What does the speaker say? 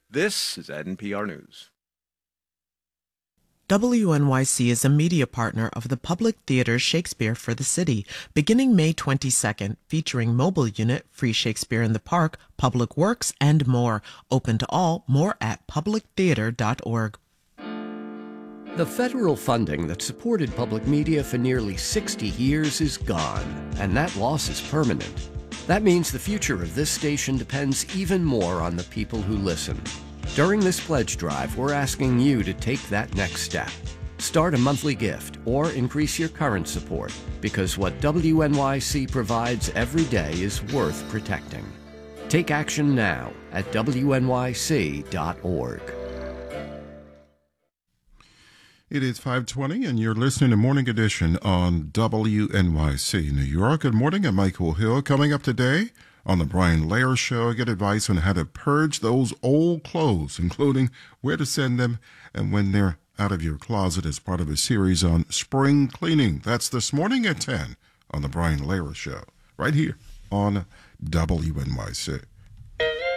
This is NPR News. WNYC is a media partner of the Public Theater Shakespeare for the City, beginning May 22nd, featuring mobile unit, free Shakespeare in the Park, public works, and more. Open to all, more at publictheater.org. The federal funding that supported public media for nearly 60 years is gone, and that loss is permanent. That means the future of this station depends even more on the people who listen. During this pledge drive, we're asking you to take that next step. Start a monthly gift or increase your current support, because what WNYC provides every day is worth protecting. Take action now at WNYC.org. It is 5:20, and you're listening to Morning Edition on WNYC New York. Good morning, I'm Michael Hill. Coming up today on the Brian Lehrer Show, I get advice on how to purge those old clothes, including where to send them and when they're out of your closet, as part of a series on spring cleaning. That's this morning at 10 on the Brian Lehrer Show, right here on WNYC.